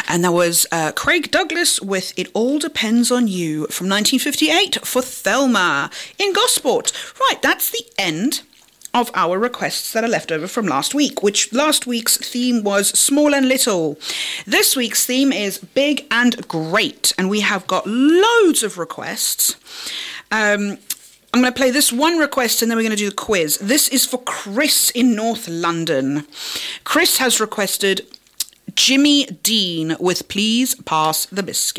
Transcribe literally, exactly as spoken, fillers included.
And that was uh, Craig Douglas with It All Depends on You from nineteen fifty-eight for Thelma in Gosport. Right, that's the end of our requests that are left over from last week, which last week's theme was small and little. This week's theme is big and great, and we have got loads of requests. Um, I'm going to play this one request and then we're going to do the quiz. This is for Chris in North London. Chris has requested Jimmy Dean with Please Pass the Biscuit.